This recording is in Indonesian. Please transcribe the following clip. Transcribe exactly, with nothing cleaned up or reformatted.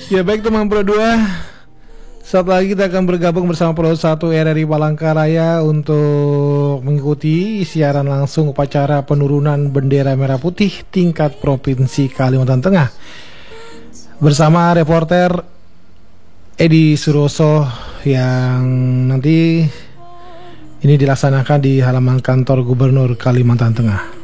Ya baik teman Pro dua, saat lagi kita akan bergabung bersama Pro satu R R I Palangkaraya untuk mengikuti siaran langsung upacara penurunan bendera merah putih tingkat Provinsi Kalimantan Tengah bersama reporter Edi Suroso yang nanti ini dilaksanakan di halaman kantor Gubernur Kalimantan Tengah.